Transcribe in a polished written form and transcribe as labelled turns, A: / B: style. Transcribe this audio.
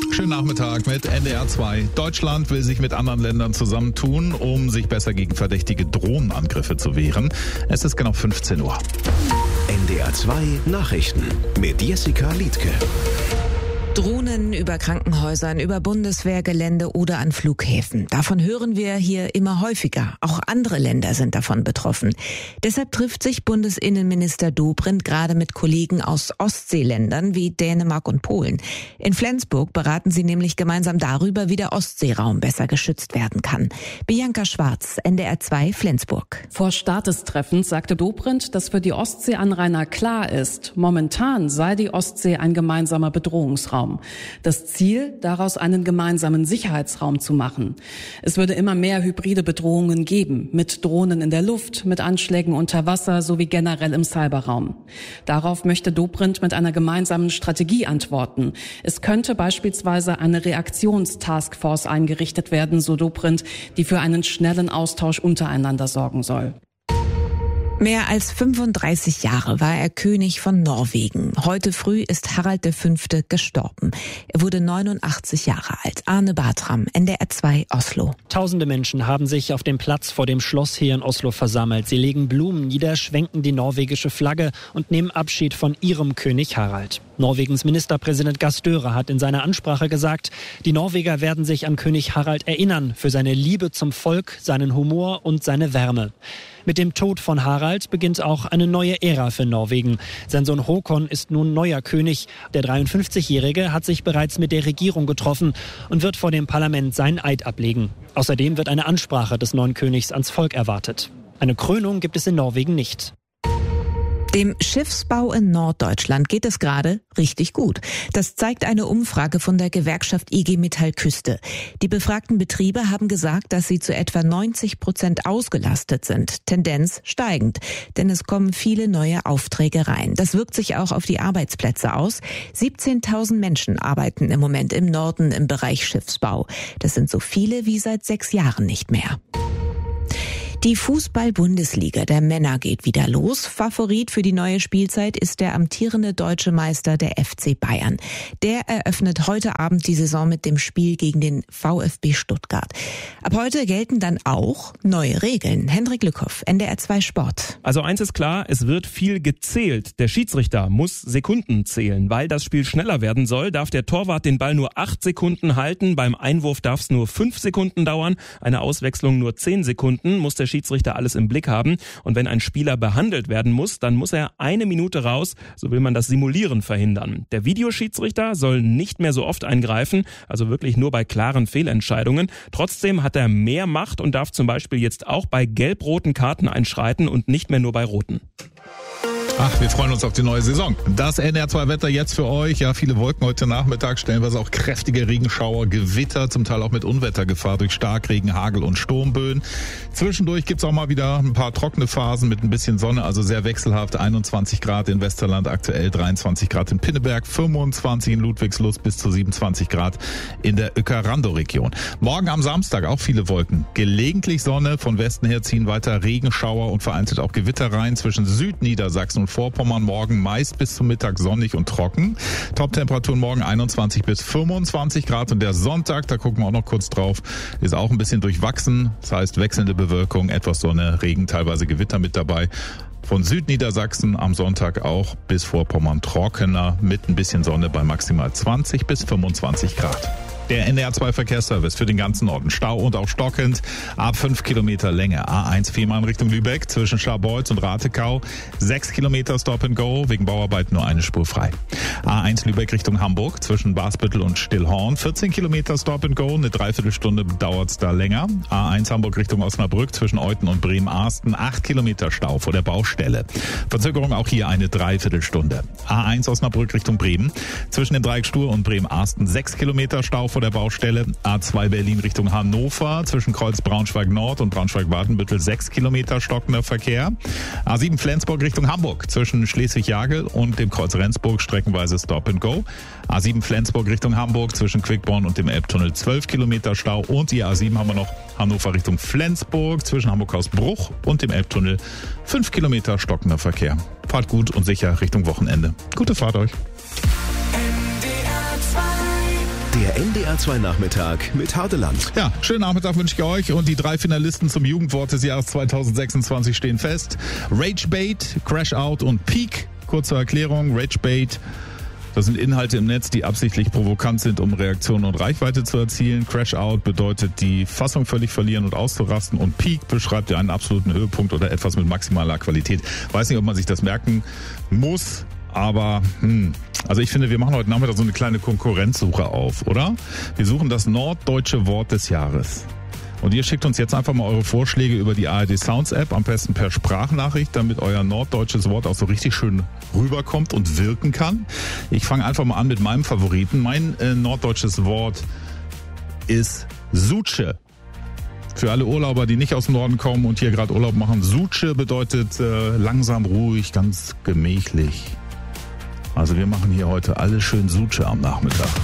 A: Schönen Nachmittag mit NDR 2. Deutschland will sich mit anderen Ländern zusammentun, um sich besser gegen verdächtige Drohnenangriffe zu wehren. Es ist genau 15 Uhr.
B: NDR 2 Nachrichten mit Jessica Liedtke.
C: Drohnen über Krankenhäusern, über Bundeswehrgelände oder an Flughäfen. Davon hören wir hier immer häufiger. Auch andere Länder sind davon betroffen. Deshalb trifft sich Bundesinnenminister Dobrindt gerade mit Kollegen aus Ostseeländern wie Dänemark und Polen. In Flensburg beraten sie nämlich gemeinsam darüber, wie der Ostseeraum besser geschützt werden kann. Bianca Schwarz, NDR 2 Flensburg.
D: Vor Start des Treffens sagte Dobrindt, dass für die Ostseeanrainer klar ist, momentan sei die Ostsee ein gemeinsamer Bedrohungsraum. Das Ziel, daraus einen gemeinsamen Sicherheitsraum zu machen. Es würde immer mehr hybride Bedrohungen geben, mit Drohnen in der Luft, mit Anschlägen unter Wasser sowie generell im Cyberraum. Darauf möchte Dobrindt mit einer gemeinsamen Strategie antworten. Es könnte beispielsweise eine Reaktionstaskforce eingerichtet werden, so Dobrindt, die für einen schnellen Austausch untereinander sorgen soll.
C: Mehr als 35 Jahre war er König von Norwegen. Heute früh ist Harald V. gestorben. Er wurde 89 Jahre alt. Arne Bartram, NDR 2 Oslo.
E: Tausende Menschen haben sich auf dem Platz vor dem Schloss hier in Oslo versammelt. Sie legen Blumen nieder, schwenken die norwegische Flagge und nehmen Abschied von ihrem König Harald. Norwegens Ministerpräsident Gahr Støre hat in seiner Ansprache gesagt, die Norweger werden sich an König Harald erinnern für seine Liebe zum Volk, seinen Humor und seine Wärme. Mit dem Tod von Harald beginnt auch eine neue Ära für Norwegen. Sein Sohn Håkon ist nun neuer König. Der 53-Jährige hat sich bereits mit der Regierung getroffen und wird vor dem Parlament seinen Eid ablegen. Außerdem wird eine Ansprache des neuen Königs ans Volk erwartet. Eine Krönung gibt es in Norwegen nicht.
C: Dem Schiffsbau in Norddeutschland geht es gerade richtig gut. Das zeigt eine Umfrage von der Gewerkschaft IG Metall Küste. Die befragten Betriebe haben gesagt, dass sie zu etwa 90% ausgelastet sind. Tendenz steigend, denn es kommen viele neue Aufträge rein. Das wirkt sich auch auf die Arbeitsplätze aus. 17.000 Menschen arbeiten im Moment im Norden im Bereich Schiffsbau. Das sind so viele wie seit 6 Jahren nicht mehr. Die Fußball-Bundesliga der Männer geht wieder los. Favorit für die neue Spielzeit ist der amtierende deutsche Meister, der FC Bayern. Der eröffnet heute Abend die Saison mit dem Spiel gegen den VfB Stuttgart. Ab heute gelten dann auch neue Regeln. Hendrik Lückhoff, NDR 2 Sport.
F: Also eins ist klar, es wird viel gezählt. Der Schiedsrichter muss Sekunden zählen. Weil das Spiel schneller werden soll, darf der Torwart den Ball nur 8 Sekunden halten. Beim Einwurf darf es nur 5 Sekunden dauern. Eine Auswechslung nur 10 Sekunden. Muss der Schiedsrichter alles im Blick haben. Und wenn ein Spieler behandelt werden muss, dann muss er 1 Minute raus. So will man das Simulieren verhindern. Der Videoschiedsrichter soll nicht mehr so oft eingreifen, also wirklich nur bei klaren Fehlentscheidungen. Trotzdem hat er mehr Macht und darf zum Beispiel jetzt auch bei gelb-roten Karten einschreiten und nicht mehr nur bei roten.
A: Ach, wir freuen uns auf die neue Saison. Das NDR 2 Wetter jetzt für euch. Ja, viele Wolken heute Nachmittag, stellenweise auch kräftige Regenschauer, Gewitter, zum Teil auch mit Unwettergefahr durch Starkregen, Hagel und Sturmböen. Zwischendurch gibt's auch mal wieder ein paar trockene Phasen mit ein bisschen Sonne, also sehr wechselhaft. 21 Grad in Westerland aktuell, 23 Grad in Pinneberg, 25 in Ludwigslust bis zu 27 Grad in der Uecker-Randow-Region. Morgen am Samstag auch viele Wolken. Gelegentlich Sonne, von Westen her ziehen weiter Regenschauer und vereinzelt auch Gewitter rein zwischen Südniedersachsen und Vorpommern. Morgen meist bis zum Mittag sonnig und trocken. Toptemperaturen morgen 21 bis 25 Grad und der Sonntag, da gucken wir auch noch kurz drauf, ist auch ein bisschen durchwachsen. Das heißt wechselnde Bewölkung, etwas Sonne, Regen, teilweise Gewitter mit dabei. Von Südniedersachsen am Sonntag auch bis Vorpommern trockener mit ein bisschen Sonne bei maximal 20 bis 25 Grad. Der NDR 2 Verkehrsservice für den ganzen Norden. Stau und auch stockend. Ab 5 Kilometer Länge. A1 Fehmarn Richtung Lübeck zwischen Scharbeutz und Rathekau. 6 Kilometer Stop and Go. Wegen Bauarbeit nur eine Spur frei. A1 Lübeck Richtung Hamburg zwischen Basbüttel und Stillhorn. 14 Kilometer Stop and Go. Eine Dreiviertelstunde dauert's da länger. A1 Hamburg Richtung Osnabrück zwischen Euthen und Bremen-Arsten. 8 Kilometer Stau vor der Baustelle. Verzögerung auch hier eine Dreiviertelstunde. A1 Osnabrück Richtung Bremen. Zwischen dem Dreieck Stur und Bremen-Arsten 6 Kilometer Stau vor der Baustelle. A2 Berlin Richtung Hannover zwischen Kreuz Braunschweig Nord und Braunschweig-Watenbüttel 6 Kilometer stockender Verkehr. A7 Flensburg Richtung Hamburg zwischen Schleswig-Jagel und dem Kreuz Rendsburg streckenweise Stop and Go. A7 Flensburg Richtung Hamburg zwischen Quickborn und dem Elbtunnel 12 Kilometer Stau. Und die A7 haben wir noch Hannover Richtung Flensburg zwischen Hamburg-Hausbruch und dem Elbtunnel 5 Kilometer stockender Verkehr. Fahrt gut und sicher Richtung Wochenende. Gute Fahrt euch.
B: Der Der NDR 2 Nachmittag mit Hardeland.
A: Ja, schönen Nachmittag wünsche ich euch und die 3 Finalisten zum Jugendwort des Jahres 2026 stehen fest. Ragebait, Crashout und Peak. Kurze Erklärung, Ragebait, das sind Inhalte im Netz, die absichtlich provokant sind, um Reaktionen und Reichweite zu erzielen. Crashout bedeutet die Fassung völlig verlieren und auszurasten und Peak beschreibt ja einen absoluten Höhepunkt oder etwas mit maximaler Qualität. Weiß nicht, ob man sich das merken muss. Aber, also ich finde, wir machen heute Nachmittag so eine kleine Konkurrenzsuche auf, oder? Wir suchen das norddeutsche Wort des Jahres. Und ihr schickt uns jetzt einfach mal eure Vorschläge über die ARD Sounds App, am besten per Sprachnachricht, damit euer norddeutsches Wort auch so richtig schön rüberkommt und wirken kann. Ich fange einfach mal an mit meinem Favoriten. Mein norddeutsches Wort ist Suche. Für alle Urlauber, die nicht aus dem Norden kommen und hier gerade Urlaub machen, Suche bedeutet langsam, ruhig, ganz gemächlich. Also wir machen hier heute alles schön Suche am Nachmittag.